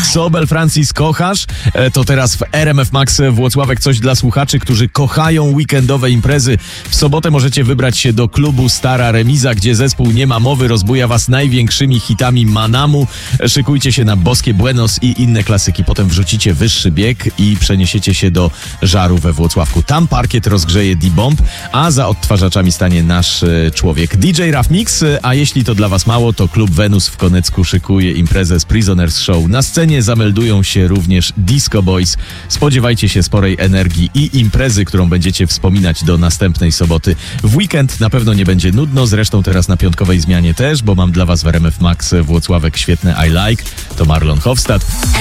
Sobel Francis kochasz? To teraz w RMF Max Włocławek coś dla słuchaczy, którzy kochają weekendowe imprezy. W sobotę możecie wybrać się do klubu Stara Remiza, gdzie zespół Nie ma mowy rozbuja was największymi hitami Manamu. Szykujcie się na Boskie Buenos i inne klasyki. Potem wrzucicie wyższy bieg i przeniesiecie się do Żaru we Włocławku. Tam parkiet rozgrzeje D-Bomb, a za odtwarzaczami stanie nasz człowiek DJ Raf Mix. A jeśli to dla was mało, to klub Wenus w Konecku szykuje imprezę z Prisoners Show. Na scenie zameldują się również Disco Boys. Spodziewajcie się sporej energii i imprezy, którą będziecie wspominać do następnej soboty. W weekend na pewno nie będzie nudno, zresztą teraz na piątkowej zmianie też, bo mam dla was w RMF Max Włocławek świetne I Like. To Marlon Hofstad.